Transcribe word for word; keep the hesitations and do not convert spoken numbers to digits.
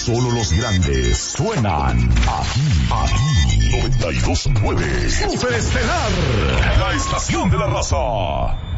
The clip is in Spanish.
solo los grandes suenan aquí, aquí. noventa y dos punto nueve Superestelar, la estación de la raza.